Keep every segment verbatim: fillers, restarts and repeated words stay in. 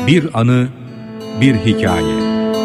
Bir anı, bir hikaye.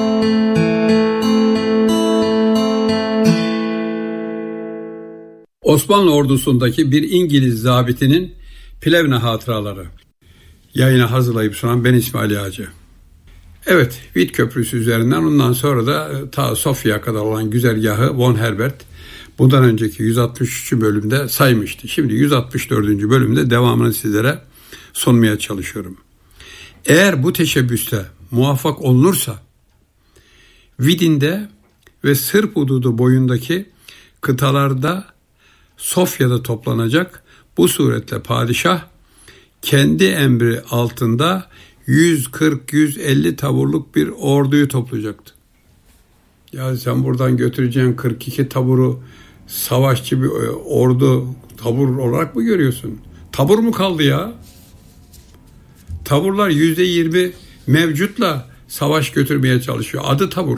Osmanlı ordusundaki bir İngiliz zabitinin Plevne hatıraları. Yayına hazırlayıp sunan ben İsmail Yağcı. Evet, Witt Köprüsü üzerinden ondan sonra da ta Sofya'ya kadar olan güzergahı von Herbert bundan önceki yüz altmış üçüncü bölümde saymıştı. Şimdi yüz altmış dördüncü bölümde devamını sizlere sunmaya çalışıyorum. Eğer bu teşebbüste muvaffak olunursa Vidin'de ve Sırp hududu boyundaki kıtalarda Sofya'da toplanacak, bu suretle padişah kendi emri altında yüz kırk yüz elli taburluk bir orduyu toplayacaktı. Ya sen buradan götüreceğin kırk iki taburu savaşçı bir ordu tabur olarak mı görüyorsun? Tabur mu kaldı ya? Taburlar yüzde yirmi mevcutla savaş götürmeye çalışıyor. Adı tabur.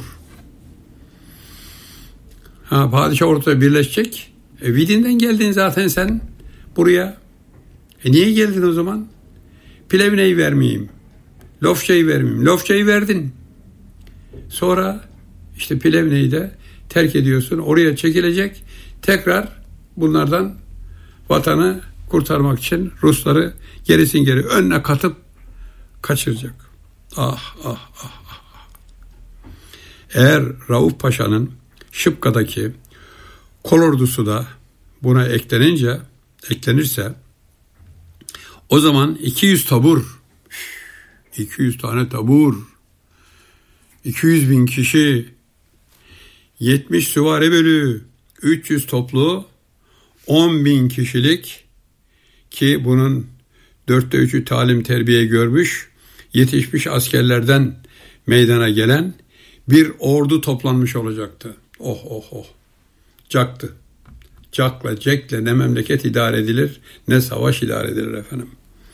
Ha, padişah ortada birleşecek. E, Vidin'den geldin zaten sen buraya. E niye geldin o zaman? Plevne'yi vermeyeyim. Lofça'yı vermeyeyim. Lofça'yı verdin. Sonra işte Plevne'yi de terk ediyorsun. Oraya çekilecek. Tekrar bunlardan vatanı kurtarmak için Rusları gerisin geri önüne katıp kaçıracak. Ah ah ah ah. Eğer Rauf Paşa'nın Şıpka'daki kolordusu da buna eklenince, eklenirse o zaman iki yüz tabur, iki yüz tane tabur, iki yüz bin kişi, yetmiş süvari bölüğü, üç yüz toplu, on bin kişilik ki bunun dörtte üçü talim terbiye görmüş, yetişmiş askerlerden meydana gelen bir ordu toplanmış olacaktı. Oh oh oh. Caktı. Cakla, cekle ne memleket idare edilir, ne savaş idare edilir efendim.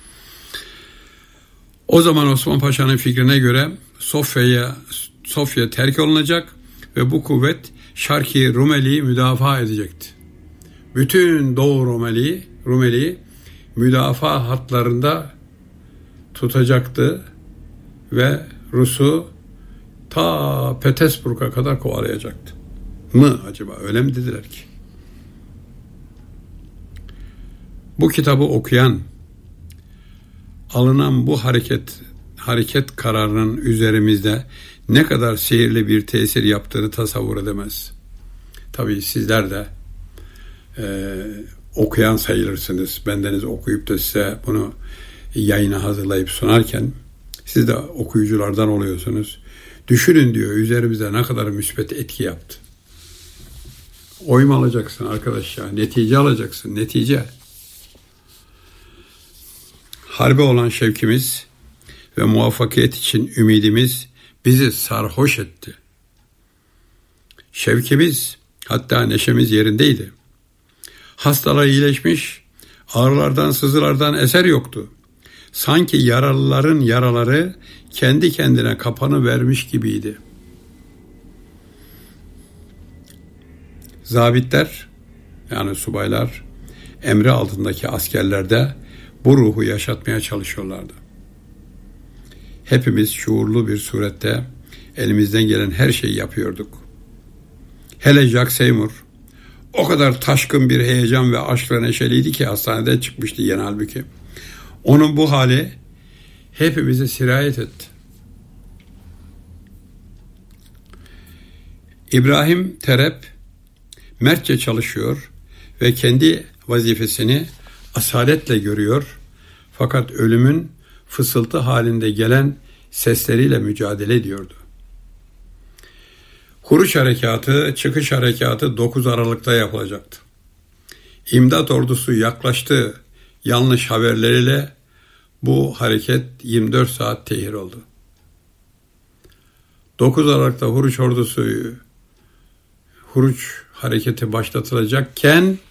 O zaman Osman Paşa'nın fikrine göre Sofya'ya Sofya terk olunacak ve bu kuvvet Şarki Rumeli'yi müdafaa edecekti. Bütün Doğu Rumeli, Rumeli'yi müdafaa hatlarında tutacaktı ve Rus'u ta Petersburg'a kadar kovalayacaktı. Mı acaba? Öyle mi dediler ki? Bu kitabı okuyan, alınan bu hareket hareket kararının üzerimizde ne kadar sihirli bir tesir yaptığını tasavvur edemez. Tabii sizler de e, okuyan sayılırsınız. Bendeniz okuyup da size bunu yayına hazırlayıp sunarken siz de okuyuculardan oluyorsunuz. Düşünün diyor, üzerimize ne kadar müsbet etki yaptı. Oy mu alacaksın arkadaş ya? Netice alacaksın, netice. Harbe olan şevkimiz ve muvaffakiyet için ümidimiz bizi sarhoş etti. Şevkimiz, hatta neşemiz yerindeydi. Hastalar iyileşmiş, ağrılardan, sızılardan eser yoktu. Sanki yaralıların yaraları kendi kendine kapanıvermiş gibiydi. Zabitler, yani subaylar, emri altındaki askerlerde bu ruhu yaşatmaya çalışıyorlardı. Hepimiz şuurlu bir surette elimizden gelen her şeyi yapıyorduk. Hele Jack Seymour o kadar taşkın bir heyecan ve aşkla neşeliydi ki hastaneden çıkmıştı yeni halbuki. Onun bu hali hepimize sirayet etti. İbrahim Terep mertçe çalışıyor ve kendi vazifesini asaletle görüyor. Fakat ölümün fısıltı halinde gelen sesleriyle mücadele ediyordu. Huruç harekatı, çıkış harekatı dokuz Aralık'ta yapılacaktı. İmdat ordusu yaklaştı yanlış haberleriyle bu hareket yirmi dört saat tehir oldu. dokuz Aralık'ta Huruç ordusu Huruç hareketi başlatılacakken